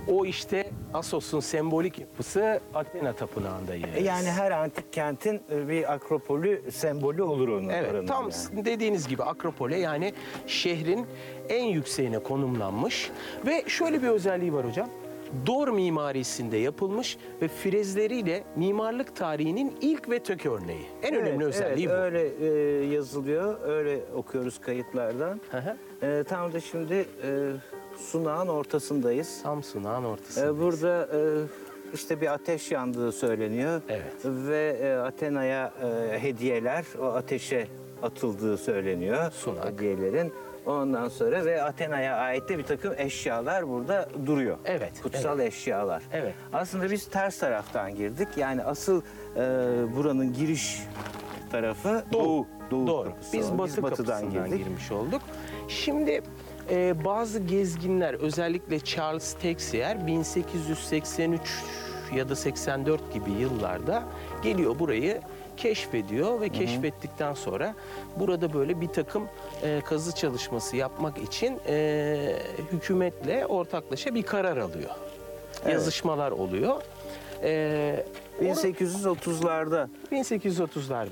O işte Assos'un sembolik yapısı Athena Tapınağı'nda yer alır. Yani her antik kentin bir akropolü sembolü olur onun. Evet, oranın tam yani. dediğiniz gibi Akropole, yani şehrin en yükseğine konumlanmış ve şöyle bir özelliği var hocam. Dor mimarisinde yapılmış ve frezleriyle mimarlık tarihinin ilk ve tök örneği. En önemli özelliği bu. Öyle yazılıyor, öyle okuyoruz kayıtlardan. Hı hı. Tam da şimdi sunağın ortasındayız. Tam sunağın ortasında. Burada işte bir ateş yandığı söyleniyor. Evet. Ve Athena'ya hediyeler o ateşe atıldığı söyleniyor. Sunak. Hediyelerin. Ondan sonra ve Athena'ya ait de bir takım eşyalar burada duruyor. Evet, Kutsal eşyalar. Evet. Aslında biz ters taraftan girdik. Yani asıl buranın giriş tarafı Doğu Doğru. kapısı. Biz batı batıdan kapısından girdik. girmiş olduk. Şimdi bazı gezginler, özellikle Charles Texier 1883 ya da 84 gibi yıllarda geliyor, burayı keşfediyor ve keşfettikten sonra burada böyle bir takım kazı çalışması yapmak için hükümetle ortaklaşa bir karar alıyor. Evet. Yazışmalar oluyor. 1830'larda 1830'larda.